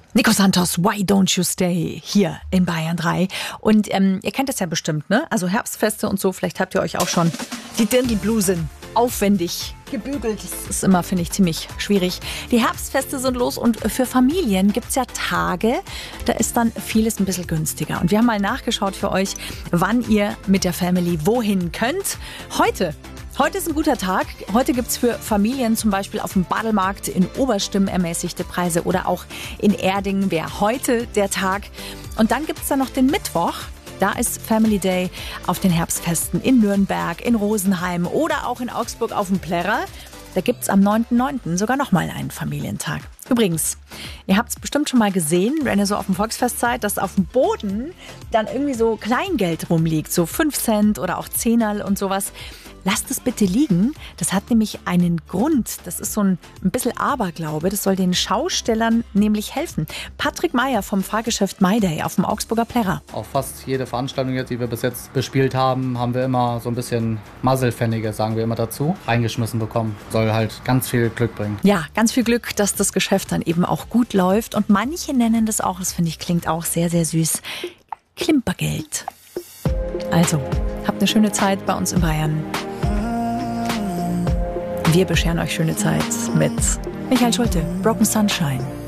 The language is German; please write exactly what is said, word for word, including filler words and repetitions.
Nico Santos, Why Don't You Stay, hier in Bayern drei. Und ähm, ihr kennt das ja bestimmt, ne? Also Herbstfeste und so, vielleicht habt ihr euch auch schon die Dirndlblusen aufwendig gebügelt. Das ist immer, finde ich, ziemlich schwierig. Die Herbstfeste sind los und für Familien gibt es ja Tage, da ist dann vieles ein bisschen günstiger. Und wir haben mal nachgeschaut für euch, wann ihr mit der Family wohin könnt. Heute Heute ist ein guter Tag. Heute gibt es für Familien zum Beispiel auf dem Badelmarkt in Oberstimm ermäßigte Preise oder auch in Erding wäre heute der Tag. Und dann gibt es dann noch den Mittwoch. Da ist Family Day auf den Herbstfesten in Nürnberg, in Rosenheim oder auch in Augsburg auf dem Plärrer. Da gibt es am neunten neunten sogar nochmal einen Familientag. Übrigens, ihr habt es bestimmt schon mal gesehen, wenn ihr so auf dem Volksfest seid, dass auf dem Boden dann irgendwie so Kleingeld rumliegt, so fünf Cent oder auch Zehnerl und sowas. Lasst es bitte liegen. Das hat nämlich einen Grund. Das ist so ein, ein bisschen Aberglaube. Das soll den Schaustellern nämlich helfen. Patrick Meyer vom Fahrgeschäft MyDay auf dem Augsburger Plärrer. Auf fast jede Veranstaltung, jetzt, die wir bis jetzt bespielt haben, haben wir immer so ein bisschen Muzzlepfennige, sagen wir immer dazu, reingeschmissen bekommen. Soll halt ganz viel Glück bringen. Ja, ganz viel Glück, dass das Geschäft dann eben auch gut läuft. Und manche nennen das auch, das finde ich, klingt auch sehr, sehr süß, Klimpergeld. Also, habt eine schöne Zeit bei uns in Bayern. Wir bescheren euch schöne Zeit mit Michael Schulte, Broken Sunshine.